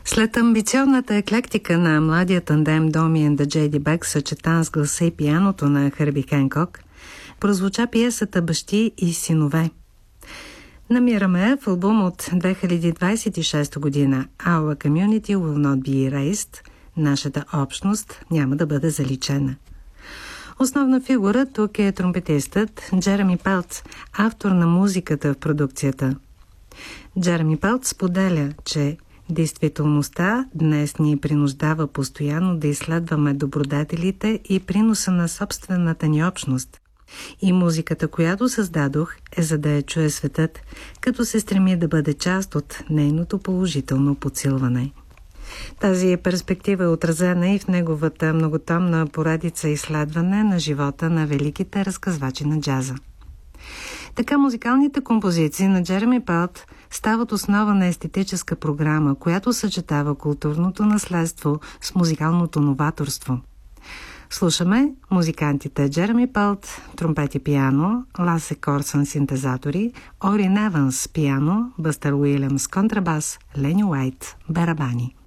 След амбициозната еклектика на младия тандем Доми and the J.D. Beck, съчетан с гласа и пианото на Хърби Хенкок, прозвуча пиесата «Бащи и синове». Намираме в албум от 2026 година «Our Community Will Not Be Erased», нашата общност няма да бъде заличена. Основна фигура тук е тромпетистът Джереми Пелц, автор на музиката в продукцията. Джереми Пелц споделя, че действителността днес ни принуждава постоянно да изследваме добродетелите и приноса на собствената ни общност. И музиката, която създадох, е за да я чуе светът, като се стреми да бъде част от нейното положително подсилване. Тази перспектива е отразена и в неговата многотомна поредица изследване на живота на великите разказвачи на джаза. Така музикалните композиции на Джереми Пелц стават основа на естетическа програма, която съчетава културното наследство с музикалното новаторство. Слушаме музикантите Джереми Пелц, тромпет и пиано, Ласе Корсън синтезатори, Орин Еванс пиано, Бъстър Уилямс контрабас, Лени Уайт барабани.